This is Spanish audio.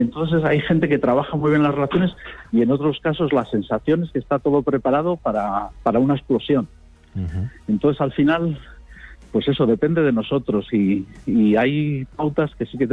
Entonces hay gente que trabaja muy bien las relaciones y en otros casos la sensación es que está todo preparado para una explosión. Entonces al final, pues eso depende de nosotros y hay pautas que sí que